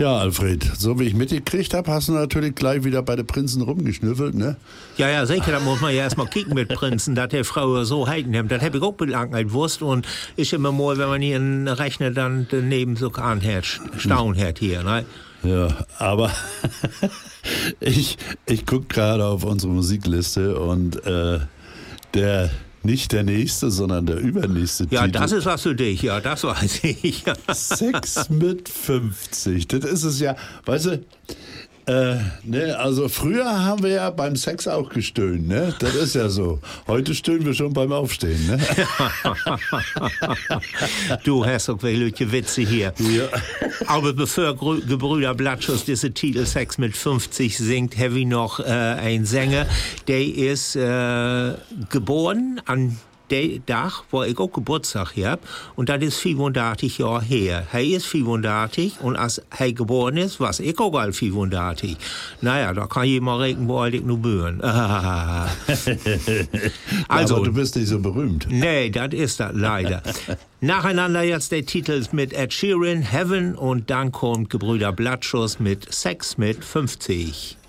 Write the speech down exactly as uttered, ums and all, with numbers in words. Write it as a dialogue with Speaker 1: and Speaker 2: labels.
Speaker 1: Ja, Alfred, so wie ich mitgekriegt habe, hast du natürlich gleich wieder bei den Prinzen rumgeschnüffelt, ne?
Speaker 2: Ja, ja, sicher, da muss man ja erstmal kicken mit Prinzen, dass der Frau so halten nimmt. Das habe ich auch belangt gewusst und ist immer mal, wenn man hier einen Rechner dann daneben so anhört, Staun hört hier, ne?
Speaker 1: Ja, aber ich, ich gucke gerade auf unsere Musikliste und äh, der... Nicht der nächste, sondern der übernächste
Speaker 2: ja,
Speaker 1: Titel.
Speaker 2: Ja, das ist was für dich, ja, das weiß ich.
Speaker 1: Sex mit fünfzig, das ist es ja, weißt du, äh, ne, also früher haben wir ja beim Sex auch gestöhnt, ne, das ist ja so. Heute stöhnen wir schon beim Aufstehen, ne.
Speaker 2: Du hast auch welche Witze hier.
Speaker 1: Ja.
Speaker 2: Aber bevor Gebrüder Blattschuss diese Titel Sex mit fünfzig singt, habe ich noch äh, einen Sänger, der ist äh, geboren an der Tag, wo ich auch Geburtstag habe. Und das ist fünfunddreißig Jahre her. Er ist fünfunddreißig und als er geboren ist, war ich auch all fünfunddreißig. Naja, da kann jemand rechnen, wo alt ich nur bin.
Speaker 1: Also, aber du bist nicht so berühmt.
Speaker 2: Nee, das ist das leider. Nacheinander jetzt der Titel mit Ed Sheeran, Heaven, und dann kommt Gebrüder Blattschuss mit Sex mit fünfzig.